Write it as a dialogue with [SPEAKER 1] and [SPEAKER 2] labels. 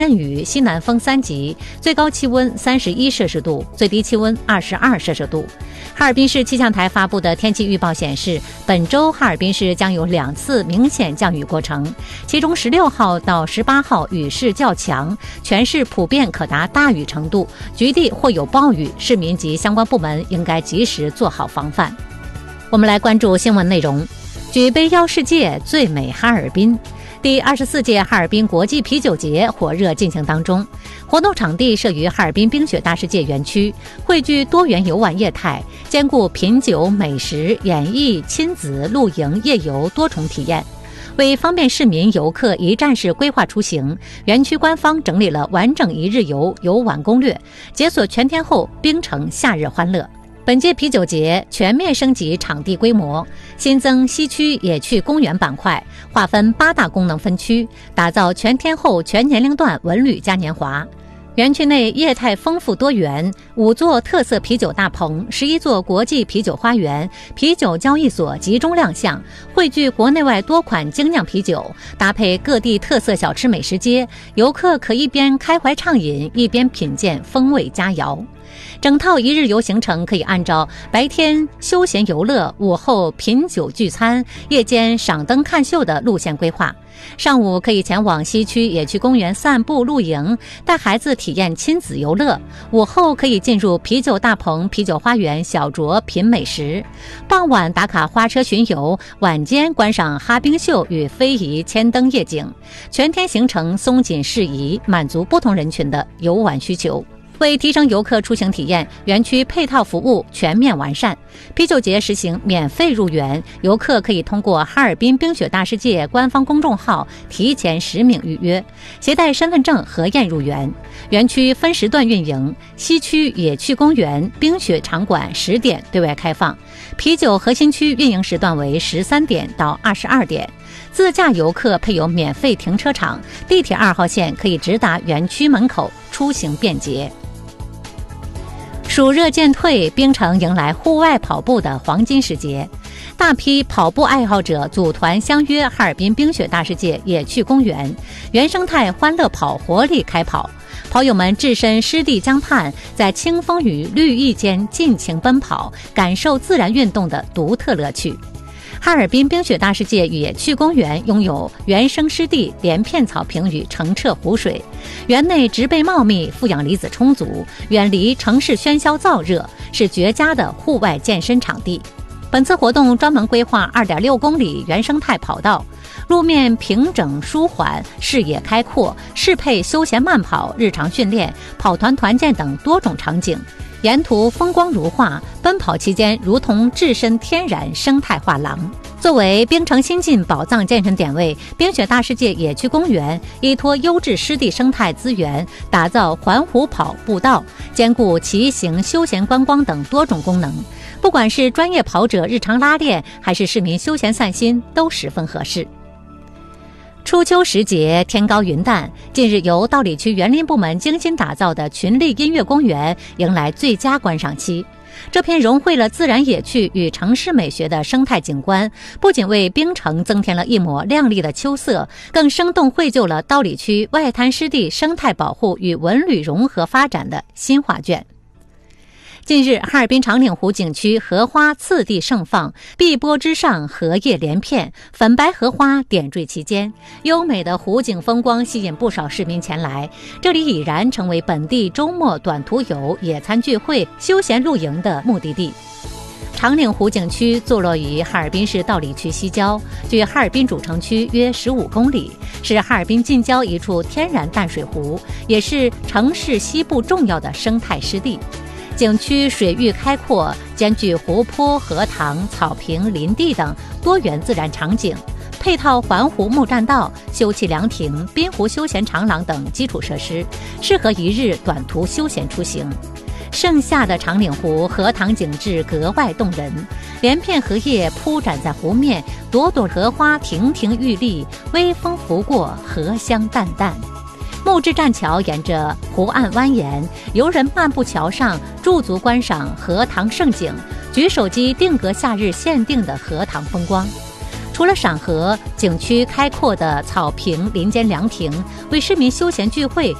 [SPEAKER 1] 阵雨，西南风3级，最高气温31摄氏度，最低气温22摄氏度。哈尔滨市气象台发布的天气预报显示，本周哈尔滨市将有2次明显降雨过程，其中16号到18号雨势较强，全市普遍可达大雨程度，局地或有暴雨，市民及相关部门应该及时做好防范。我们来关注新闻内容。举杯邀世界，最美哈尔滨。第24届哈尔滨国际啤酒节火热进行当中，活动场地设于哈尔滨冰雪大世界园区，汇聚多元游玩业态，兼顾品酒、美食、演艺、亲子、露营、夜游多重体验。为方便市民游客一站式规划出行，园区官方整理了完整一日游游玩攻略，解锁全天候冰城夏日欢乐。本届啤酒节全面升级场地规模，新增西区野趣公园板块，划分8大功能分区，打造全天候全年龄段文旅嘉年华。园区内业态丰富多元，5座特色啤酒大棚，11座国际啤酒花园、啤酒交易所集中亮相，汇聚国内外多款精酿啤酒，搭配各地特色小吃美食街，游客可一边开怀畅饮，一边品鉴风味佳肴。整套一日游行程可以按照白天休闲游乐、午后品酒聚餐、夜间赏灯看秀的路线规划。上午可以前往西区野趣公园散步露营，带孩子体验亲子游乐；午后可以进入啤酒大棚、啤酒花园小酌品美食；傍晚打卡花车巡游，晚间观赏哈冰秀与非遗牵灯夜景。全天行程松紧适宜，满足不同人群的游玩需求。为提升游客出行体验，园区配套服务全面完善。啤酒节实行免费入园，游客可以通过哈尔滨冰雪大世界官方公众号提前10名预约，携带身份证核验入园。园区分时段运营，西区野趣公园冰雪场馆10点对外开放，啤酒核心区运营时段为13点到22点。自驾游客配有免费停车场，地铁2号线可以直达园区门口，出行便捷。暑热渐退，冰城迎来户外跑步的黄金时节，大批跑步爱好者组团相约哈尔滨冰雪大世界野趣公园，原生态欢乐跑活力开跑，跑友们置身湿地江畔，在清风与绿意间尽情奔跑，感受自然运动的独特乐趣。哈尔滨冰雪大世界野趣公园拥有原生湿地、连片草坪与澄澈湖水，园内植被茂密，负氧离子充足，远离城市喧嚣燥热，是绝佳的户外健身场地。本次活动专门规划2.6公里原生态跑道，路面平整舒缓，视野开阔，适配休闲慢跑、日常训练、跑团团建等多种场景。沿途风光如画，奔跑期间如同置身天然生态画廊。作为冰城新晋宝藏健身点位，冰雪大世界野趣公园依托优质湿地生态资源，打造环湖跑步道，兼顾骑行、休闲观光等多种功能。不管是专业跑者日常拉练，还是市民休闲散心，都十分合适。初秋时节，天高云淡，近日由道里区园林部门精心打造的群力音乐公园迎来最佳观赏期。这片融汇了自然野趣与城市美学的生态景观，不仅为冰城增添了一抹亮丽的秋色，更生动绘就了道里区外滩湿地生态保护与文旅融合发展的新画卷。近日，哈尔滨长岭湖景区荷花次第盛放，碧波之上荷叶连片，粉白荷花点缀其间，优美的湖景风光吸引不少市民前来。这里已然成为本地周末短途游、野餐聚会、休闲露营的目的地。长岭湖景区坐落于哈尔滨市道里区西郊，距哈尔滨主城区约15公里，是哈尔滨近郊一处天然淡水湖，也是城市西部重要的生态湿地。景区水域开阔，兼具湖泊、荷塘、草坪、林地等多元自然场景，配套环湖木栈道、休憩凉亭、滨湖休闲长廊等基础设施，适合一日短途休闲出行。盛夏的长岭湖荷塘景致格外动人，连片荷叶铺展在湖面，朵朵荷花亭亭玉立，微风拂过，荷香淡淡。木质栈桥沿着湖岸蜿蜒，游人漫步桥上，驻足观赏荷塘盛景，举手机定格夏日限定的荷塘风光。除除了赏荷，景区开阔的草坪、林间凉亭为市民休闲聚会